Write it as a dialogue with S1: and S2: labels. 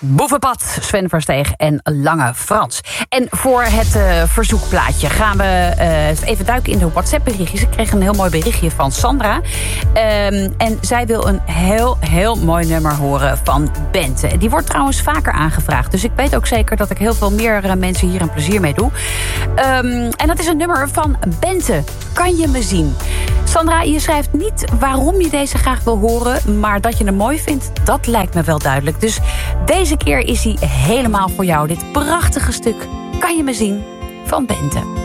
S1: Boevenpad, Sven Versteeg en Lange Frans. En voor het verzoekplaatje gaan we even duiken in de WhatsApp-berichtjes. Ik kreeg een heel mooi berichtje van Sandra. En zij wil een heel mooi nummer horen van Bente. Die wordt trouwens vaker aangevraagd. Dus ik weet ook zeker dat ik heel veel meer mensen hier een plezier mee doe. En dat is een nummer van Bente. Kan je me zien? Sandra, je schrijft niet waarom je deze graag wil horen, maar dat je hem mooi vindt, dat lijkt me wel duidelijk. Dus deze keer is hij helemaal voor jou. Dit prachtige stuk Kan je me zien van Bente.